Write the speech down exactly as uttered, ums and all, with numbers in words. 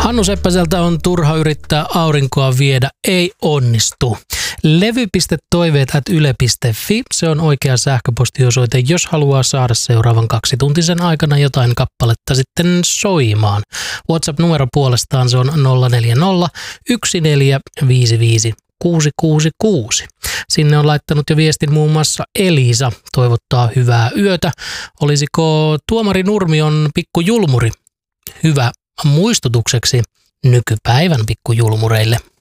Hannu Seppäseltä on turha yrittää aurinkoa viedä, ei onnistu. levy piste toiveet ät yle piste fi, se on oikea sähköpostiosoite, jos haluaa saada seuraavan kaksituntisen aikana jotain kappaletta sitten soimaan. WhatsApp-numero puolestaan se on nolla neljä nolla yksi neljä viisi viisi kuusi kuusi kuusi. Sinne on laittanut jo viestin muun muassa Elisa, toivottaa hyvää yötä. Olisiko Tuomari Nurmion Pikkujulmuri hyvä muistutukseksi nykypäivän pikkujulmureille?